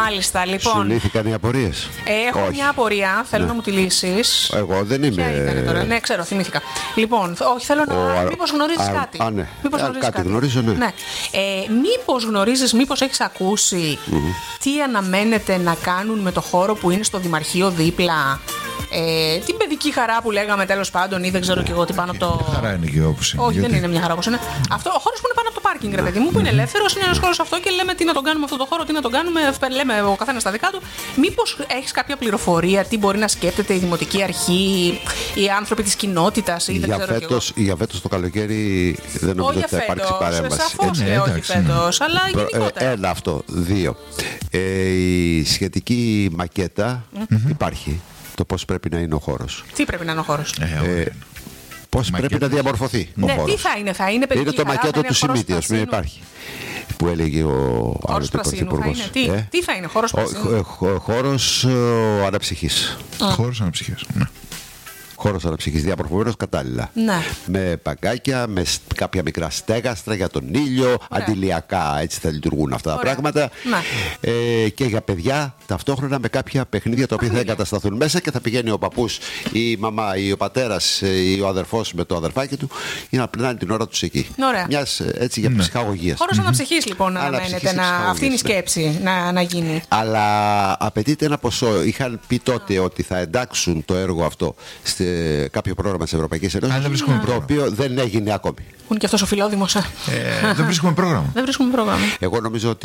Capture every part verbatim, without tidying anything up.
Μάλιστα, λοιπόν. Σου λύθηκαν οι απορίες? Ε, έχω όχι. μια απορία, θέλω ναι. να μου τη λύσεις. Εγώ δεν είμαι. Ποια ήτανε τώρα? Ναι, ξέρω, θυμήθηκα. Λοιπόν, όχι, θέλω να. Ο... Μήπως γνωρίζεις α, κάτι. Α, ναι. Μήπως α, γνωρίζεις κάτι, κάτι. γνωρίζω, ναι. ναι. Ε, μήπως γνωρίζεις, μήπως έχεις ακούσει mm-hmm. τι αναμένεται να κάνουν με το χώρο που είναι στο Δημαρχείο δίπλα. Ε, την παιδική χαρά που λέγαμε τέλος πάντων, ή δεν ξέρω κι εγώ τι πάνω από το. Μια χαρά είναι και όπως είναι. Όχι, γιατί... δεν είναι μια χαρά όπως είναι. Αυτό, ο χώρος που είναι πάνω από το πάρκινγκ, ρε παιδί μου, που είναι ελεύθερος, είναι ένας χώρος αυτό και λέμε τι να τον κάνουμε αυτό το χώρο, τι να τον κάνουμε. Λέμε ο καθένας τα δικά του. Μήπως έχεις κάποια πληροφορία, τι μπορεί να σκέπτεται η Δημοτική Αρχή, οι άνθρωποι της κοινότητας ή δεν για ξέρω φέτος, κι εγώ. Για φέτος το καλοκαίρι δεν νομίζω ότι θα υπάρξει παρέμβαση. Σαφώς ε, ναι, όχι φέτος, ναι. αλλά γενικότερα. Ένα αυτό. Δύο. Ε, η σχετική μακέτα mm-hmm. υπάρχει. Το πώς πρέπει να είναι ο χώρος. Τι πρέπει να είναι ο χώρος. Ε, ε, πώς πρέπει να διαμορφωθεί ο ναι, χώρος. Τι θα είναι, θα είναι παιδική είναι το χαρά, μακέτο του Σιμίτη, ας πούμε, υπάρχει. Που έλεγε ο άλλος πρωθυπουργός. Τι, ε? τι θα είναι, χώρος πρασίνου. Χώρος αναψυχής. Χώρος αναψυχής, ναι. Χώρος αναψυχής διαμορφωμένος κατάλληλα. Ναι. Με παγκάκια, με κάποια μικρά στέγαστρα για τον ήλιο, ωραία. Αντιλιακά έτσι θα λειτουργούν αυτά ωραία. Τα πράγματα. Ναι. Ε, και για παιδιά ταυτόχρονα με κάποια παιχνίδια τα οποία θα εγκατασταθούν μέσα και θα πηγαίνει ο παππούς, η μαμά, ή ο πατέρας ή ο αδερφός με το αδερφάκι του για να περνάνε την ώρα τους εκεί. Ωραία. Μιας έτσι για ναι. ψυχαγωγίας. Χώρος mm-hmm. αναψυχής λοιπόν αναμένεται να. Αυτή είναι η σκέψη ναι. να, να γίνει. Αλλά απαιτείται ένα ποσό. Είχαν πει τότε yeah. ότι θα εντάξουν το έργο αυτό σε κάποιο πρόγραμμα της Ευρωπαϊκής Ένωσης, το οποίο δεν έγινε ακόμη. Είναι και αυτός ο φιλόδημος. Ε, δεν βρίσκουμε πρόγραμμα. Δεν βρίσκουμε πρόγραμμα. Εγώ νομίζω ότι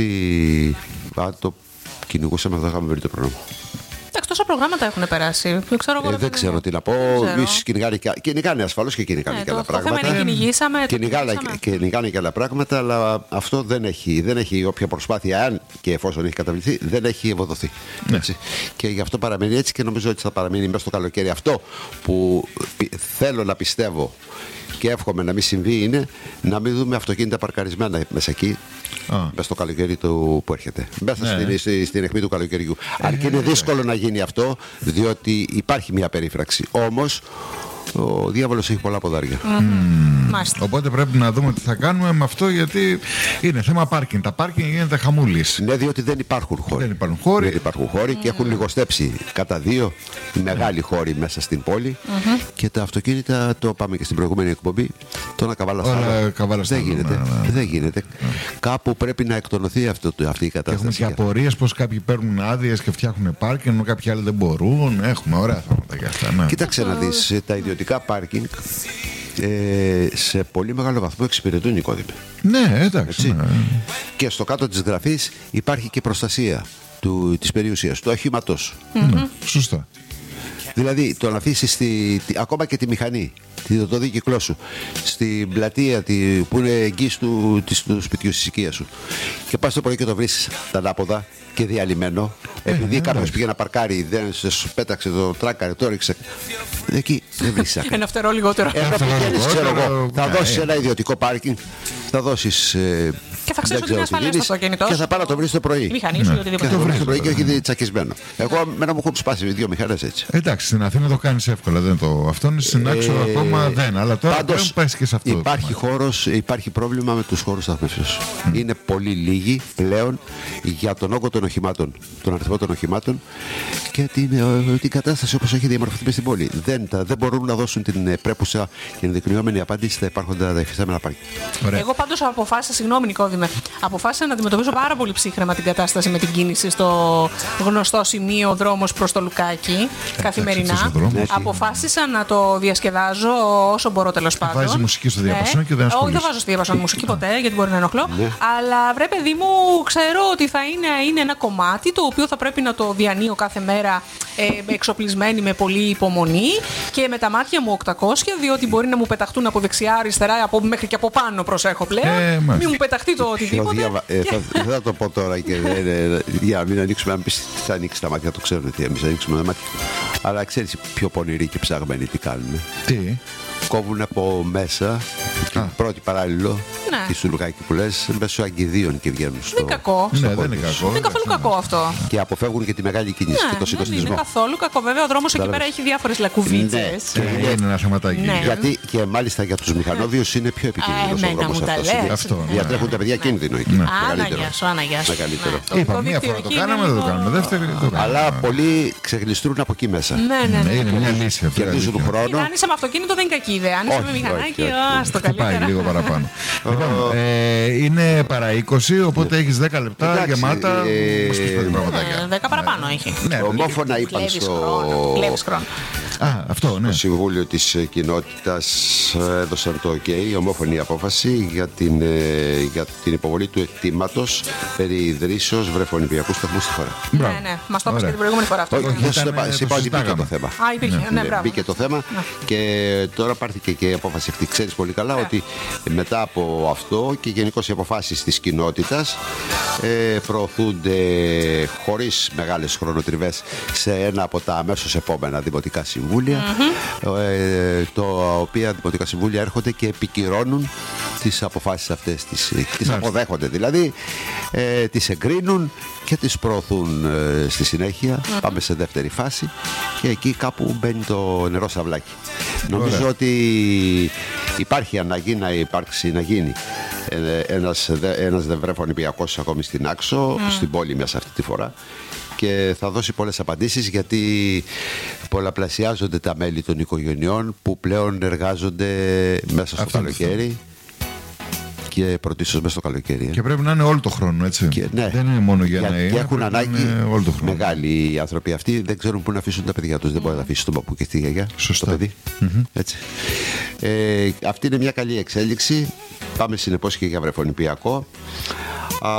αν το κυνηγούσαμε θα είχαμε βρει το πρόγραμμα. Εντάξει, τόσα προγράμματα έχουν περάσει. Ξέρω εγώ, ε, δεν ξέρω τι να πω. Κυνηγάνε, κυνηγάνε ασφαλώς και κυνηγάνε ε, και άλλα το, πράγματα. Το θέμα είναι κυνηγήσαμε. Κυνηγάνε, κυνηγάνε και άλλα πράγματα, αλλά αυτό δεν έχει, δεν έχει όποια προσπάθεια, αν και εφόσον έχει καταβληθεί, δεν έχει ευοδοθεί. Ναι. Και γι' αυτό παραμένει έτσι και νομίζω ότι θα παραμείνει μέσα στο καλοκαίρι. Αυτό που θέλω να πιστεύω και εύχομαι να μην συμβεί είναι να μην δούμε αυτοκίνητα παρκαρισμένα μέσα εκεί. Oh. Μέσα στο καλοκαίρι του που έρχεται. Μέσα ναι. στην, στη, στην αιχμή του καλοκαιριού. Ε, Αν και είναι δύσκολο να γίνει αυτό, διότι υπάρχει μια περίφραξη. Όμως ο διάβολος έχει πολλά ποδάρια. Mm. Οπότε πρέπει να δούμε τι θα κάνουμε με αυτό, γιατί είναι θέμα πάρκινγκ. Τα πάρκινγκ γίνεται χαμούλης. Ναι, διότι δεν υπάρχουν χώροι. Δεν υπάρχουν χώροι, δεν υπάρχουν χώροι mm. και έχουν λιγοστέψει κατά δύο οι μεγάλοι χώροι μέσα στην πόλη. Mm-hmm. Και τα αυτοκίνητα, το πάμε και στην προηγούμενη εκπομπή, το να καβάλα δεν γίνεται. Ναι, ναι. Δεν γίνεται. Ναι. Κάπου πρέπει να εκτονωθεί αυτό, αυτή η κατάσταση. Και έχουμε και απορίες πως κάποιοι παίρνουν άδειες και φτιάχνουν πάρκινγκ, ενώ κάποιοι άλλοι δεν μπορούν. Έχουμε ωραία θέματα για αυτά. Ναι. Κοίταξε να δεις, τα ιδιωτικά πάρκινγκ ε, σε πολύ μεγάλο βαθμό εξυπηρετούν οικοδομή. Ναι, εντάξει. Ναι. Και στο κάτω της γραφής υπάρχει και προστασία του, της περιουσίας, του οχήματος. Mm-hmm. Σωστά. Δηλαδή το να αφήσεις τη, τη, ακόμα και τη μηχανή, το, το δίκυκλό σου στην πλατεία τη, που είναι εγγύς του, της, του σπιτιού της οικίας σου και πας το πρωί και το βρίσκεις τα ανάποδα και διαλυμένο, ε, επειδή ε, κάποιος πήγε να παρκάρει, δεν σου πέταξε το τράκαρε, το έριξε. Εκεί δεν βρίσκεις άκρη. Ένα φτερό λιγότερο. Θα δώσεις ένα ιδιωτικό πάρκινγκ, θα δώσεις. Ε, και θα ξέρεις ότι είναι ασφαλές το αυτοκίνητο. Και θα πάρω να το βρεις το πρωί. Μηχανή σου ή οτιδήποτε. Και θα το βρεις το πρωί και όχι τσακισμένο. Εγώ μένα μου έχουν σπάσει δύο μηχανές έτσι. Εντάξει, στην Αθήνα το κάνεις εύκολα. Δεν το... Αυτό είναι στην άξο ε, ακόμα δεν. Αλλά τώρα δεν πας και σε αυτό. Υπάρχει χώρος, υπάρχει πρόβλημα με τους χώρους σταθμεύσεως. Mm. Είναι πολύ λίγοι πλέον για τον όγκο των οχημάτων, τον αριθμό των οχημάτων και την, την κατάσταση όπως έχει διαμορφωθεί μες στην πόλη. Δεν, τα, δεν μπορούν να δώσουν την πρέπουσα και ενδεικνυόμενη απάντηση στα υπάρχοντα τα υφιστάμενα πάρκινγκ. Εγώ πάντως αποφάσισα, συγγνώμη Νικόδημε, αποφάσισα να αντιμετωπίσω πάρα πολύ ψύχραιμα την κατάσταση με την κίνηση στο γνωστό σημείο δρόμος προς το Λουκάκι καθημερινά. Αποφάσισα να το διασκεδάζω όσο μπορώ τέλος πάντων. Βάζει μουσική στο διαπασόν και δεν ασχολείσαι. Όχι, δεν βάζω στο διαπασόν μουσική ποτέ, γιατί μπορεί να ενοχλώ. Αλλά βρε παιδί μου, ξέρω ότι θα είναι, είναι ένα κομμάτι το οποίο θα πρέπει να το διανύω κάθε μέρα ε, εξοπλισμένη με πολύ υπομονή και με τα μάτια μου οκτακόσια, διότι μπορεί να μου πεταχτούν από δεξιά, αριστερά, από, μέχρι και από πάνω προσέχω πλέον. Ε, Μην μου πεταχτεί το οτιδήποτε. Διαβα... Ε, θα, δεν θα το πω τώρα και ε, για να μην ανοίξουμε, αν πεις θα ανοίξει τα μάτια, το ξέρουν τι εμείς ανοίξουμε τα μάτια. Αλλά ξέρεις πιο πονηροί και ψαγμένοι τι κάνουν. Τι? Κόβουν από μέσα την πρώτη παράλληλο, ναι. εκεί στο Λουκάκι που λες, μέσω αγκιδίων και βγαίνουν στο. Δεν είναι κακό. Ναι, δεν είναι κακό. Δεν είναι καθόλου κακό αυτό. Και αποφεύγουν και τη μεγάλη κίνηση Ναι, και το δεν είναι συντονισμό. καθόλου κακό. Βέβαια, ο δρόμος εκεί πέρα έχει διάφορες λακκουβίτσες. Και είναι ένα θεματάκι. Ναι. Γιατί και μάλιστα για τους μηχανόβιους είναι πιο επικίνδυνος ο εμένα δρόμος μου τα αυτός. λες. Αυτό. Διατρέχουν τα παιδιά κίνδυνο εκεί. Μεγαλύτερο. Άναγια σου, άναγια σου. Μεγαλύτερο. Ναι, Είπα, το μία δίκτυο φορά το εκεί κάναμε, είναι δεν το λίγο- κάναμε. Δεύτερη το κάναμε. Αλλά πολλοί ξεγλιστρούν από εκεί μέσα. Ναι, ναι, ναι. Είναι μια λύση αυτή. Κερδίζουν αλήθεια. χρόνο. Αν είσαι με αυτοκίνητο δεν είναι κακή ιδέα. Αν είσαι Όχι, με όχι, μηχανάκι, όχι, α, όχι. στο Πάει καλύτερα. λίγο παραπάνω. Λοιπόν, ε, είναι παρά είκοσι, οπότε έχεις δέκα λεπτά Εντάξει, γεμάτα. ε, Πώς πεις πέντε πραγματάκια. Ε, Δέκα παραπάνω έχει. Ναι, Ομόφωνα είπαν Κλέβεις στο χρόνο. Κλέβεις χρόνο. Α, αυτό, ναι. Το Συμβούλιο της Κοινότητας έδωσαν το OK, ομόφωνη απόφαση για την, ε, για την υποβολή του αιτήματος περί ιδρύσεως βρεφονιπιακού σταθμού στη χώρα. Μπράβο. Ναι, ναι. Μας το είπες Ωραία. και την προηγούμενη φορά αυτό. Όχι, ήταν, δεν σου ε, είπα, το σου είπα ότι μπήκε συζητάγαμε. το θέμα. Α, υπήρχε. Ναι, Ναι, μπράβο. μπήκε το θέμα και τώρα πάρθηκε και η απόφαση αυτή. Ξέρεις πολύ καλά ότι μετά από αυτό και γενικώ οι αποφάσεις της κοινότητας ε, προωθούνται χωρίς μεγάλες χρονοτριβές σε ένα από τα αμέσως επόμενα δημοτικά συμβούλια, ε, τα οποία δημοτικά συμβούλια έρχονται και επικυρώνουν τις αποφάσεις αυτές, τις, τις αποδέχονται δηλαδή, ε, τις εγκρίνουν και τις προωθούν ε, στη συνέχεια. Πάμε σε δεύτερη φάση και εκεί κάπου μπαίνει το νερό σαυλάκι. Νομίζω ότι υπάρχει ανάγκη να υπάρξει, να γίνει ε, ένας, δε, ένας δευρέφωνιπιακός ακόμη στην Άξο, στην πόλη μέσα αυτή τη φορά, και θα δώσει πολλές απαντήσεις, γιατί πολλαπλασιάζονται τα μέλη των οικογενειών που πλέον εργάζονται μέσα στο Αυτό, καλοκαίρι και πρωτίστως μέσα στο καλοκαίρι. ε. Και πρέπει να είναι όλο το χρόνο, έτσι. Και, ναι, Δεν είναι μόνο για για, να είναι. και έχουν πρέπει να ανάγκη είναι όλο το χρόνο. μεγάλοι οι άνθρωποι αυτοί, δεν ξέρουν πού να αφήσουν τα παιδιά τους. Δεν μπορεί να αφήσει τον παππού και τη γιαγιά. Σωστά. Το παιδί. Έτσι. Ε, αυτή είναι μια καλή εξέλιξη. Πάμε συνεπώς και για βρεφονιπιακό. Α,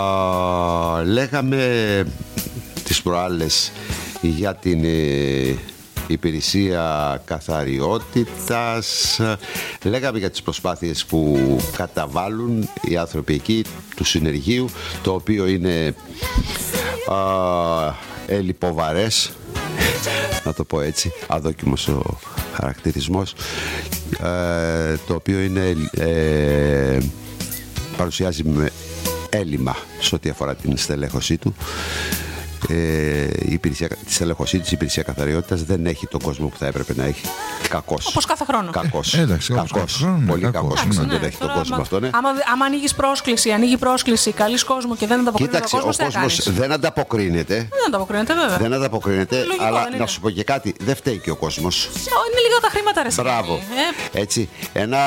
λέγαμε τις προάλλες για την ε, υπηρεσία καθαριότητας, λέγαμε για τις προσπάθειες που καταβάλουν οι άνθρωποι εκεί του συνεργείου, το οποίο είναι α, ελλειποβαρές, να το πω έτσι, αδόκιμος ο χαρακτηρισμός, ε, το οποίο είναι ε, παρουσιάζει με έλλειμμα σε ό,τι αφορά την στελέχωσή του. Ε, η υπηρεσία, τη στελέχωσή της, η υπηρεσία καθαριότητας δεν έχει τον κόσμο που θα έπρεπε να έχει. Κακός. Όπως κάθε χρόνο. Κακός. Ε, εντάξει, όπως κακός. κάθε χρόνο, ναι, Πολύ κακός. κακός. Εντάξει, Δεν ναι, έχει τον τώρα, κόσμο άμα- αυτό, ναι. Άμα, άμα ανοίγεις πρόσκληση, ανοίγει πρόσκληση, καλείς κόσμο και δεν ανταποκρίνεται ο Κοίταξε, ο κόσμος, τι θα κόσμος κάνεις? δεν ανταποκρίνεται. Δεν ανταποκρίνεται, βέβαια. Δεν ανταποκρίνεται, Λογικό, αλλά δεν να είναι. σου πω και κάτι, δεν φταίει και ο κόσμος. Είναι λίγα τα χρήματα, ρε Μπράβο. Συγγνώμη, ε. Έτσι. Ένα,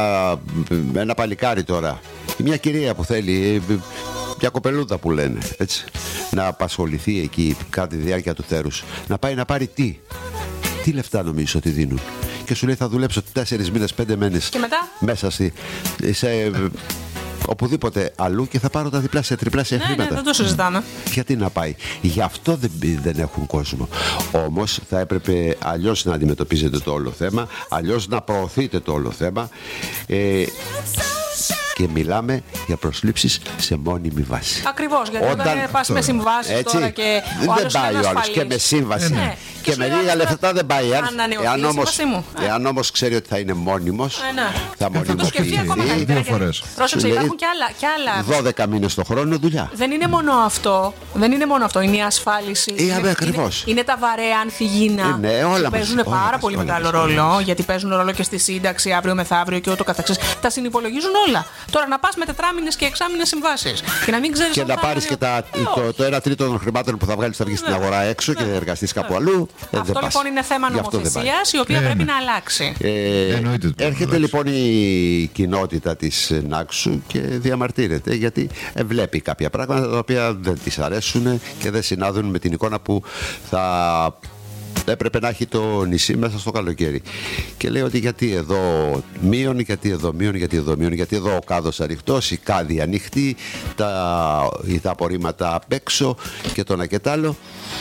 ένα παλικάρι τώρα, μια κυρία που θέλει, μια κοπελούδα που λένε, έτσι, να απασχοληθεί εκεί κατά τη διάρκεια του θέρους, να πάει να πάρει τι. Τι λεφτά νομίζεις ότι δίνουν? Και σου λέει θα δουλέψω τέσσερις μήνες, πέντε μήνες Και μετά? μέσα στη, σε οπουδήποτε αλλού και θα πάρω τα διπλάσια, τριπλάσια Ναι, ναι, χρήματα. δεν το συζητάμε. Γιατί να πάει? Γι' αυτό δεν, δεν έχουν κόσμο. Όμως θα έπρεπε αλλιώς να αντιμετωπίζετε το όλο θέμα, αλλιώς να προωθείτε το όλο θέμα. Ε, και μιλάμε για προσλήψεις σε μόνιμη βάση. Ακριβώς, γιατί όταν, Όταν- πας με συμβάσεις Έτσι, τώρα και ο δεν άλλος πάει είναι ο άλλος ανασφαλής. και με σύμβαση. Ε, ναι. Και σου με λέει, λίγα αν- λεφτά δεν πάει. Εάν, αν ανανεωθεί εάν η όμως, σύμβασή μου. Ε. εάν όμως ξέρει ότι θα είναι μόνιμος, Ε, ναι. θα Θα το σκεφτεί ακόμα μονιμοποιηθεί. καλύτερα. δύο φορές. Πρόσεξε, Σου λέει υπάρχουν και άλλα. Και άλλα. δώδεκα μήνες το χρόνο δουλειά. Δεν είναι μόνο αυτό. Δεν είναι μόνο αυτό. Είναι η ασφάλιση. Ε, είναι, αμέ, ακριβώς. είναι, είναι τα βαρέα ανθυγίνα. Ε, ναι, όλα που παίζουν μαζί, όλα πάρα μαζί, πολύ όλα μεγάλο μαζί. ρόλο. Γιατί παίζουν ρόλο και στη σύνταξη αύριο μεθαύριο και ούτω καθεξής. Τα συνυπολογίζουν όλα. Τώρα να πας με τετράμινες και εξάμινες συμβάσεις. Και να μην ξέρεις Και αν να θα πάρει είναι- και τα, Ε, το, όχι. το ένα τρίτο των χρημάτων που θα βγάλει θα βγει στην Βέβαια. αγορά έξω και θα Βέβαια. εργαστεί κάπου αλλού. Ε, δεν Αυτό πας. λοιπόν είναι θέμα Γι' αυτό δεν πάει. νομοθεσίας η οποία Ε, πρέπει ναι. να αλλάξει. Ε, Εννοείται ότι έρχεται πρέπει να λοιπόν η κοινότητα της Νάξου και διαμαρτύρεται, γιατί ε, βλέπει κάποια πράγματα τα οποία δεν της αρέσουν και δεν συνάδουν με την εικόνα που θα έπρεπε να έχει το νησί μέσα στο καλοκαίρι. Και λέει ότι γιατί εδώ μείον, γιατί εδώ μείον, γιατί εδώ μείον, γιατί εδώ ο κάδος ανοιχτός, η κάδη ανοιχτή, τα, τα απορρίμματα απ' έξω και το ένα και τ' άλλο.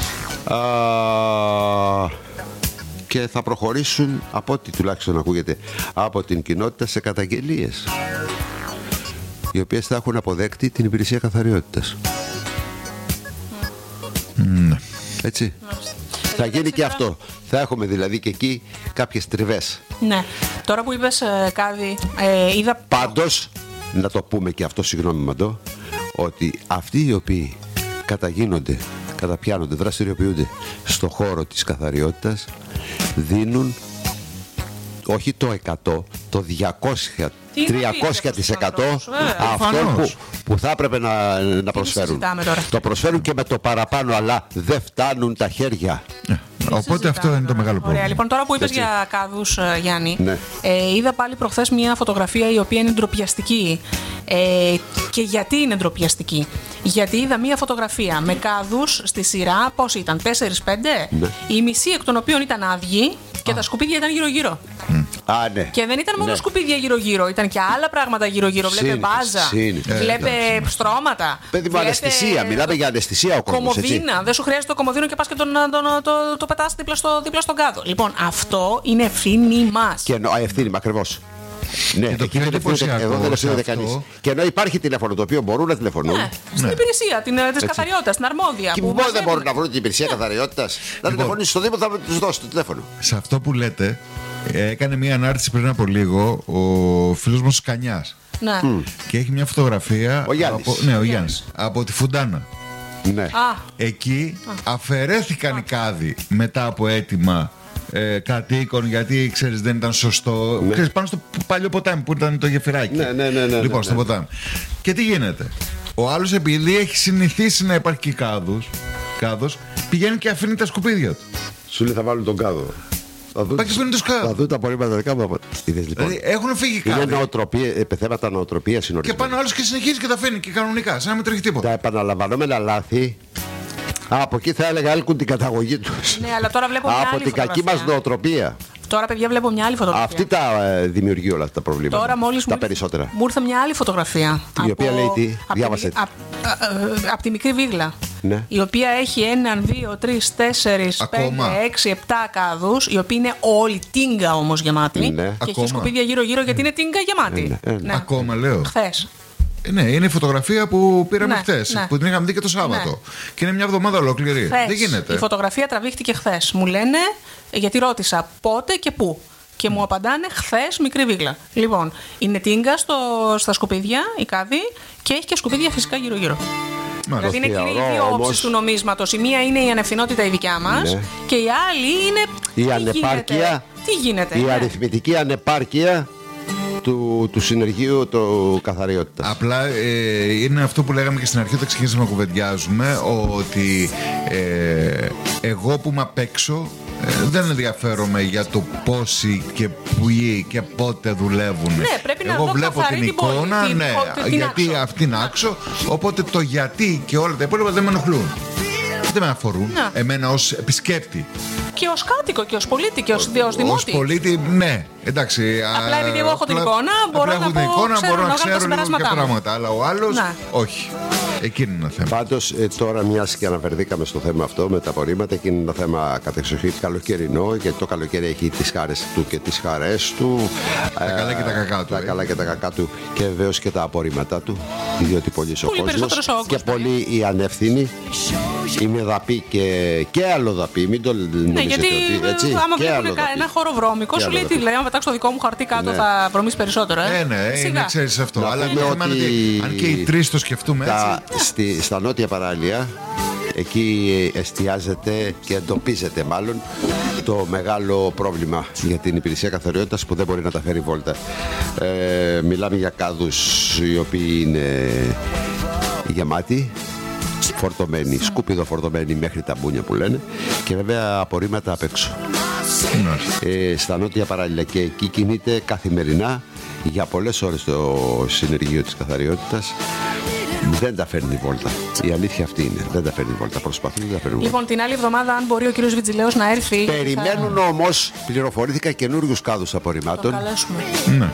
Α, και θα προχωρήσουν, από ό,τι τουλάχιστον ακούγεται από την κοινότητα, σε καταγγελίες, οι οποίες θα έχουν αποδέκτη την υπηρεσία καθαριότητας. Ναι. Έτσι. Θα γίνει και αυτό. Θα έχουμε δηλαδή και εκεί κάποιες τριβές. Ναι. Τώρα που είπες, ε, Κάδη, ε, είδα. Πάντως, να το πούμε και αυτό, συγγνώμη Μαντώ, ότι αυτοί οι οποίοι καταγίνονται, καταπιάνονται, δραστηριοποιούνται στο χώρο της καθαριότητας δίνουν όχι το εκατό, το διακόσια με τριακόσια τοις εκατό αυτό που, που θα έπρεπε να, να προσφέρουν. Το προσφέρουν και με το παραπάνω, αλλά δεν φτάνουν τα χέρια. Yeah. Οπότε αυτό είναι το μεγάλο πρόβλημα. Ωραία, λοιπόν, τώρα που είπες για κάδους, Γιάννη, ναι. ε, είδα πάλι προχθές μια φωτογραφία η οποία είναι ντροπιαστική. Ε, και γιατί είναι ντροπιαστική? Γιατί είδα μια φωτογραφία με κάδους στη σειρά, πώς ήταν, τέσσερα πέντε, ναι. η μισή εκ των οποίων ήταν άδειοι και Α. τα σκουπίδια ήταν γύρω-γύρω. Mm. Α, ναι. Και δεν ήταν μόνο ναι. σκουπίδια γύρω-γύρω, ήταν και άλλα πράγματα γύρω-γύρω. Βλέπε μπάζα, βλέπε ε, στρώματα. Παιδί μου, αναισθησία. Μιλάμε για αναισθησία ο κόσμος. Κομμωδίνα. Δεν σου χρειάζεται το κομμωδίνο και πας και τον, τον, τον, το, το πετάς δίπλα, στο, δίπλα στον κάδο. Λοιπόν, αυτό είναι ευθύνη μας. Και εννοώ, ευθύνη, ακριβώς. Ναι, και το εκεί δεν ευθύνεται, εδώ δεν ευθύνεται κανείς. Και ενώ υπάρχει τηλέφωνο το οποίο μπορούν να τηλεφωνούν. Ναι, στην ναι. υπηρεσία τη καθαριότητα, την αρμόδια. Και που δεν μπορούν να βρουν την υπηρεσία καθαριότητα. Να τηλεφωνήσει στο Δήμο, θα του δώσει το τηλέφωνο. Σε αυτό που λέτε, έκανε μια ανάρτηση πριν από λίγο ο φίλος μας Κανιάς. Ναι. Mm. Και έχει μια φωτογραφία. Ο Γιάννης. Από, ναι, ο Γιάννης. Από τη Φουντάνα. Ναι. Α. Εκεί Α. αφαιρέθηκαν Α. οι κάδοι μετά από αίτημα ε, κατοίκων, γιατί ξέρεις δεν ήταν σωστό. Ναι. Ξέρεις, πάνω στο παλιό ποτάμι που ήταν το γεφυράκι. Ναι, ναι, ναι, ναι, λοιπόν, ναι, στο ναι. ποτάμι. Και τι γίνεται? Ο άλλος, επειδή έχει συνηθίσει να υπάρχει και κάδος, κάδος, πηγαίνει και αφήνει τα σκουπίδια του. Σου λέει θα βάλουν τον κάδο. Θα δουν, θα δουν τα απορρίμματα δικά μου. Είδες, λοιπόν. Δηλαδή έχουν φύγει κάδοι. Είναι νοοτροπία, θέματα νοοτροπίας συνολικά. Και πάνω άλλος και συνεχίζει και τα αφήνει και κανονικά, σαν να μην τρέχει τίποτα. Τα επαναλαμβανόμενα λάθη. Α, από εκεί θα έλεγα έλκουν την καταγωγή τους. Ναι, αλλά τώρα βλέπω μια από άλλη την φωτογραφία. κακή μας νοοτροπία. Τώρα, παιδιά, βλέπω μια άλλη φωτογραφία. Αυτή τα ε, δημιουργεί όλα αυτά τα προβλήματα. Τώρα, μόλις τα μου, περισσότερα. Μου ήρθε μια άλλη φωτογραφία. Η από, οποία λέει τι, διάβασε. Από απ, τη μικρή Βίγλα. Ναι. Η οποία έχει έναν, δύο, τρεις, τέσσερις, πέντε, έξι, επτά κάδους. Οι οποίοι είναι όλοι τίνγκα όμως γεμάτοι. Ναι. Και Ακόμα. έχει σκουπίδια γύρω-γύρω γιατί είναι τίνγκα γεμάτοι. Ναι, ναι, ναι. Ναι. Ακόμα λέω. Χθες. Ναι, είναι η φωτογραφία που πήραμε ναι, χθες, ναι. που την είχαμε δει και το Σάββατο. Ναι. Και είναι μια εβδομάδα ολόκληρη. Χθες. Δεν γίνεται. Η φωτογραφία τραβήχτηκε χθες. Μου λένε, γιατί ρώτησα πότε και πού. Και μου απαντάνε χθες μικρή Βίγλα. Λοιπόν, είναι τίνγκα στο, στα σκουπίδια, η κάδη, και έχει και σκουπίδια φυσικά γύρω-γύρω. Δηλαδή είναι και οι δύο όψεις του νομίσματος. Η μία είναι η ανευθυνότητα η δικιά μας, ναι. και η άλλη είναι η ανεπάρκεια. Τι γίνεται. Η ναι. αριθμητική ανεπάρκεια του, του συνεργείου του καθαριότητας. Απλά ε, είναι αυτό που λέγαμε και στην αρχή όταν ξεκινήσαμε να κουβεντιάζουμε, ότι ε, εγώ που είμαι απ' έξω ε, δεν ενδιαφέρομαι για το πόσοι και ποιοι και πότε δουλεύουν. Ναι, πρέπει εγώ να βλέπω την, την εικόνα, πόλη, ναι, την, την γιατί άξο. αυτήν άξω, οπότε το γιατί και όλα τα υπόλοιπα δεν με ενοχλούν. Δεν με αφορούν. Ναι. Εμένα ως επισκέπτη. Και ως κάτοικο και ως πολίτη και ως, ως δημότη. Ως πολίτη, ναι. Εντάξει. Απλά επειδή εγώ έχω την εικόνα, μπορώ να, την πω, εικόνα, ξέρω, μπορώ να να ξέρω λίγο και πράγματα. Αλλά ο άλλος, ναι. όχι. Εκείνη είναι ένα θέμα. Πάντως, ε, τώρα μιας και αναφερθήκαμε στο θέμα αυτό με τα απορρίμματα, και είναι ένα θέμα κατεξοχήν καλοκαιρινό, γιατί το καλοκαίρι έχει τις χάρες του και τις χαρές του. Τα ε, καλά και τα κακά του. Τα ε. καλά και τα κακά του, και βεβαίως και τα απορρίμματά του. Διότι πολύ ο κόσμος και πολύ οι ανεύθυνοι. Οι μεδαποί και, και αλλοδαποί, μην το νομίζετε. Ναι, γιατί ότι, έτσι, άμα και βλέπουν ένα χώρο βρώμικο, σου λέει τι λέει, άμα πετάξω το δικό μου χαρτί κάτω, ναι. θα βρωμίσει περισσότερο. Ε, ε ναι, Σιγά. είναι, ξέρεις αυτό. Να αλλά πούμε ότι... ότι αν και οι τρεις το σκεφτούμε τα, έτσι. Στη, στα νότια παράλια, εκεί εστιάζεται και εντοπίζεται μάλλον το μεγάλο πρόβλημα για την υπηρεσία καθαριότητας που δεν μπορεί να τα φέρει βόλτα. Ε, μιλάμε για κάδους οι οποίοι είναι γεμάτοι, φορτωμένοι, σκουπίδο φορτωμένοι μέχρι τα μπούνια που λένε, και βέβαια απορρίμματα απ' έξω. Ε, στα νότια παράλια, και εκεί κινείται καθημερινά για πολλές ώρες το συνεργείο της καθαριότητας. Δεν τα φέρνει βόλτα. Η αλήθεια αυτή είναι. Δεν τα φέρνει βόλτα. Προσπαθούν, δεν τα φέρνει βόλτα. Λοιπόν, την άλλη εβδομάδα, αν μπορεί ο κύριος Βιτζιλέος να έρθει. Περιμένουν θα... όμως, πληροφορήθηκα, καινούριους κάδους απορριμμάτων. Να τον καλέσουμε. Ναι.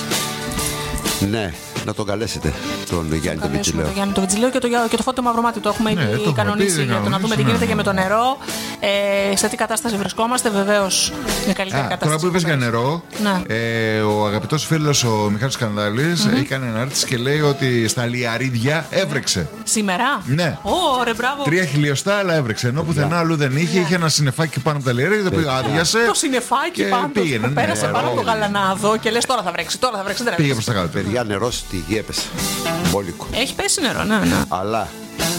Ναι, να τον καλέσετε τον Γιάννη τον Βιτζιλέο. Τον Γιάννη τον Βιτζιλέο και το, και το φώτο μαυρομάτι το έχουμε ναι, ήδη κανονίσει για το να δούμε τι γίνεται και με το νερό. Ε, σε τι κατάσταση βρισκόμαστε, βεβαίως μια καλύτερη Α, κατάσταση. Τώρα που είπες για νερώ, ναι. ε, ο αγαπητός φίλος ο Μιχάλης Σκανδάλης mm-hmm. έχει κάνει ανάρτηση και λέει ότι στα Λιαρίδια έβρεξε. Σήμερα? Ναι. Oh, ρε, μπράβο. Τρία χιλιοστά, αλλά έβρεξε. Ενώ πουθενά αλλού δεν είχε. Είχε ένα συννεφάκι πάνω από τα Λιαρίδια, το οποίο άδειασε. Το συννεφάκι πάντως που πέρασε πάνω από το γαλανάδο και λες τώρα θα βρέξει, τώρα θα βρέξει. Πήγε προς τα κάτω. Παιδιά, νερό Στη γη έπεσε. Μπόλικο. Έχει πέσει νερό, ναι, ναι. Αλλά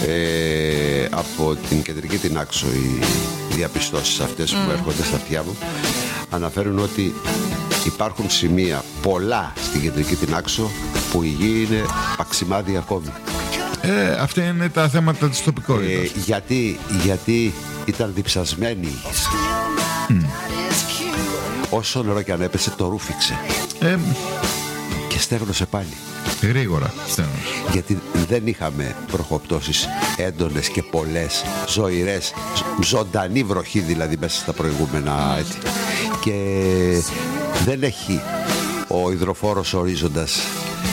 ε, από την κεντρική την άξο οι διαπιστώσεις αυτές mm. που έρχονται στα αυτιά μου αναφέρουν ότι υπάρχουν σημεία πολλά στην κεντρική την άξο που η γη είναι παξιμάδι ακόμη. Ε, αυτά είναι τα θέματα της τοπικότητας. Ε, γιατί, γιατί ήταν διψασμένη. Mm. Όσο νερό και αν έπεσε το ρούφηξε. Ε, και στέγνωσε πάλι. Γρήγορα στέγνωσε. Γιατί δεν είχαμε βροχοπτώσεις έντονες και πολλές, ζωηρές, ζωντανή βροχή δηλαδή μέσα στα προηγούμενα έτη. Και δεν έχει ο υδροφόρος ορίζοντας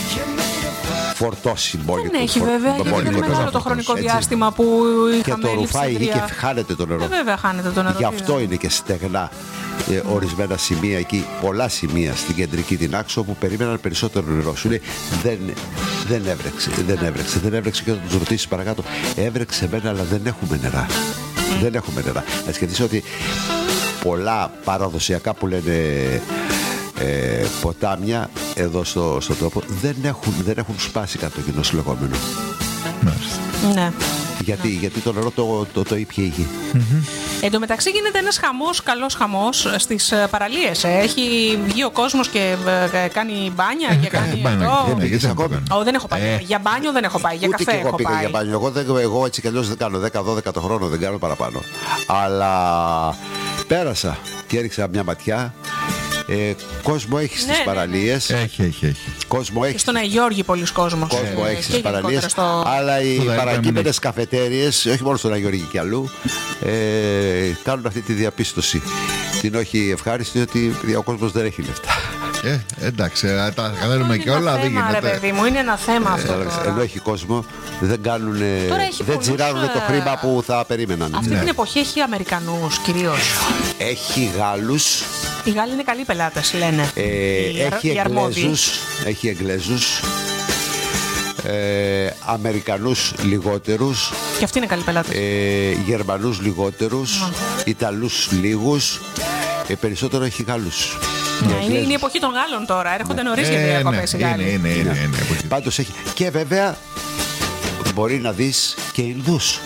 φορτώσει μπόλικο. Δεν έχει βέβαια, γιατί είναι μεγάλο το χρονικό διάστημα που είχαμε. Και το ρουφάει η γη και χάνεται το νερό. Ε, βέβαια χάνεται το νερό. Γι' αυτό είναι και στεγνά ε, ορισμένα σημεία εκεί, πολλά σημεία στην κεντρική την άξο που περίμεναν περισσότερο νερό. Σου λέει δεν, δεν έβρεξε, δεν έβρεξε, δεν έβρεξε και όταν τους ρωτήσεις παρακάτω, έβρεξε μένα αλλά δεν έχουμε νερά. Mm. Δεν έχουμε νερά. Να σκεφτείς ότι πολλά παραδοσιακά που λένε ε, ποτάμια εδώ στο, στον τόπο δεν έχουν, δεν έχουν σπάσει κάτω το κοινό λεγόμενο. Ναι. Γιατί, γιατί το νερό το, το, το ήπιε η γη. Mm-hmm. Εν τω μεταξύ γίνεται ένας χαμός, καλός χαμός στις παραλίες. Έχει βγει ο κόσμος και ε, κάνει μπάνια και κάνει αυτό. Δεν πήγες ακόμα. Oh, δεν έχω πάει. Ε. Για μπάνιο δεν έχω πάει. Για ούτε καφέ και εγώ πήγα πάει. Για μπάνιο. Εγώ, δεν, εγώ έτσι κι αλλιώς δεν κάνω δέκα δώδεκα το χρόνο, δεν κάνω παραπάνω. Αλλά πέρασα και έριξα μια ματιά. Ε, κόσμο έχει στις ναι, παραλίες. Ναι. Έχει, έχει, έχει. Κόσμο έχει. Και στον Αγιώργη πολλοί κόσμος. Κόσμο ε, έχει στις παραλίες. Στο... Αλλά οι παρακείμενες καφετέριες, όχι μόνο στον Αγιώργη και αλλού, ε, κάνουν αυτή τη διαπίστωση. Την όχι ευχάριστη ότι ο κόσμος δεν έχει λεφτά. Ε, εντάξει, τα καταλαβαίνουμε και όλα. Δεν γίνεται. Ρε παιδί μου, είναι ένα θέμα αυτό. Ε, ενώ έχει κόσμο, δεν κάνουν. Δεν τσιράρουν το χρήμα που θα περίμεναν. Αυτή ναι. την εποχή έχει Αμερικανούς κυρίως. Έχει Γάλλους. Οι Γάλλοι είναι καλοί πελάτες, λένε. Ε, οι, έχει, οι Εγγλέζους, έχει Εγγλέζους. Ε, Αμερικανούς λιγότερους. Και αυτοί είναι καλοί πελάτες. Ε, Γερμανούς λιγότερους. Mm. Ιταλούς λίγους. Ε, περισσότερο έχει Γάλλους. Ναι, είναι, είναι η εποχή των Γάλλων τώρα. Έρχονται νωρίς για διακοπές οι Γάλλοι. Είναι, είναι, είναι, είναι, είναι. Πάντως έχει. Και βέβαια μπορεί να δεις και Ινδούς.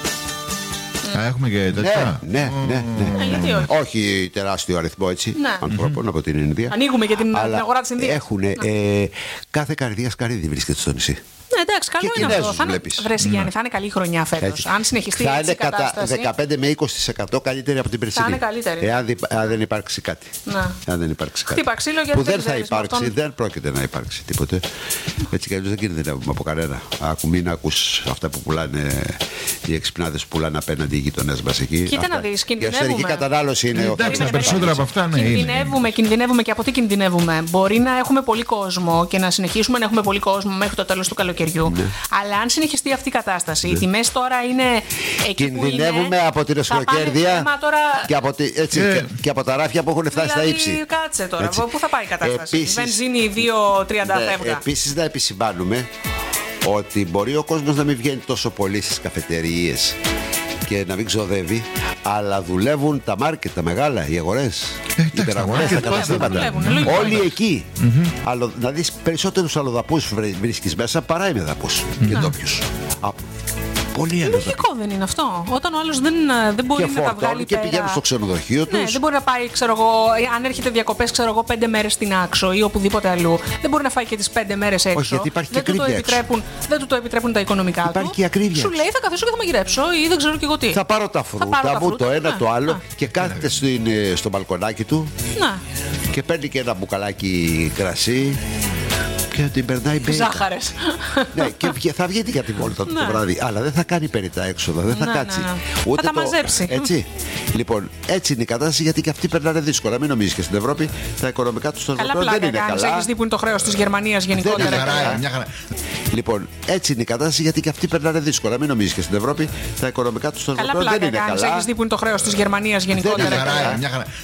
Α, έχουμε και τέτοια. Ναι, ναι, ναι. ναι, ναι, ναι. όχι. όχι τεράστιο αριθμό έτσι ναι. ανθρώπων mm-hmm. από την Ινδία. Ανοίγουμε και την, την αγορά της Ινδίας. Έχουν ε, κάθε καρδίας καρύδι βρίσκεται στο νησί. Ναι, εντάξει, καλό και είναι αυτό. Θα είναι, βρέσει, ναι. Γιάννη, θα είναι καλή χρονιά φέτος. Αν συνεχιστεί θα έτσι είναι η κατάσταση. κατά δεκαπέντε με είκοσι τοις εκατό καλύτερη από την περσινή. Θα είναι καλύτερη. Εάν, δι, αν δεν υπάρξει κάτι. Ναι. Αν δεν υπάρξει κάτι. Χτύπα ξύλο, γιατί που δεν δεν θα υπάρξει, αυτόν... δεν πρόκειται να υπάρξει τίποτε. Έτσι κι αλλιώς δεν κινδυνεύουμε από κανένα. Ακού, μην ακούς αυτά που πουλάνε οι εξυπνάδες που πουλάνε απέναντι οι γειτονές μας εκεί. Κοίτα να δεις, κινδυνεύουμε. Η εσωτερική κατανάλωση είναι. Εντάξει, τα περισσότερα από αυτά ναι. Κινδυνεύουμε, κινδυνεύουμε και από τι κινδυνεύουμε. Μπορεί να έχουμε πολύ κόσμο και να συνεχίσουμε να έχουμε πολύ κόσμο μέχρι το τέλος του καλοκαιριού. Αλλά αν συνεχιστεί αυτή η κατάσταση, οι τιμές τώρα είναι εκεί που είναι. Κινδυνεύουμε από την εσχροκέρδεια τώρα... και, από τη, έτσι, yeah. και, και από τα ράφια που έχουν φτάσει δηλαδή, στα ύψη. Κάτσε τώρα, έτσι. πού θα πάει η κατάσταση. Επίσης, βενζίνη δύο τριάντα ναι, φεύγα. Επίσης να επισημάνουμε ότι μπορεί ο κόσμος να μην βγαίνει τόσο πολύ στις καφετερίες και να μην ξοδεύει, αλλά δουλεύουν τα μάρκετ, τα μεγάλα, οι αγορές, οι υπεραγορές, τα καταστήματα. Όλοι εκεί. Mm-hmm. Αλλο, να δεις περισσότερους αλλοδαπούς βρίσκεις μέσα παρά οι μεδαπούς mm-hmm. και ντόπιους. Πολύ λογικό δεν είναι αυτό. Όταν ο άλλος δεν, δεν μπορεί και να τα βγάλει και πέρα. Πηγαίνουν στο ξενοδοχείο τους. Ναι, δεν μπορεί να πάει, ξέρω εγώ, αν έρχεται διακοπές, ξέρω εγώ, πέντε μέρες στην Άξο ή οπουδήποτε αλλού. Δεν μπορεί να φάει και τις πέντε μέρες έξω. Όχι, γιατί υπάρχει δεν και ακρίβεια του το δεν του το επιτρέπουν τα οικονομικά υπάρχει του. Και ακρίβεια. Σου λέει θα καθίσω και θα μαγειρέψω ή δεν ξέρω και εγώ τι. Θα πάρω τα φρούτα μου, το ένα το άλλο και κάθεται στο μπαλκονάκι του και παίρνει και ένα μπουκαλάκι κρασί. Και την περνάει μπέικα. Ζάχαρες. Ναι, και θα βγει για τη βόλτα του το βράδυ. Αλλά δεν θα κάνει περί τα έξοδα, δεν θα ναι, κάτσει. Ναι, ναι. Ούτε θα τα το... μαζέψει. Έτσι. Λοιπόν, έτσι είναι η κατάσταση γιατί και αυτοί περνάνε δύσκολα. Μην νομίζεις και στην Ευρώπη τα οικονομικά του των Ευρωπαίων δεν είναι καλά. Έχεις δει που είναι το χρέος της Γερμανίας γενικότερα. Μια χαρά. Λοιπόν, έτσι είναι η κατάσταση γιατί και αυτοί περνάνε δύσκολα. Μην νομίζεις και στην Ευρώπη τα οικονομικά του των Ευρωπαίων δεν είναι καλά. Έχεις δει που είναι το χρέος της Γερμανίας γενικότερα.